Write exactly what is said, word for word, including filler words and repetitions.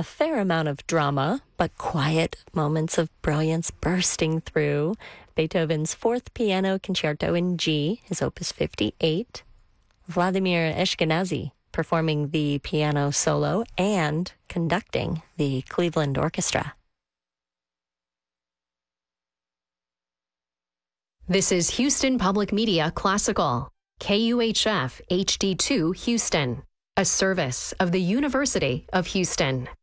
a fair amount of drama, but quiet moments of brilliance bursting through. Beethoven's Fourth Piano Concerto in G, his Opus fifty-eight. Vladimir Ashkenazy performing the piano solo and conducting the Cleveland Orchestra. This is Houston Public Media Classical, K U H F H D two Houston, a service of the University of Houston.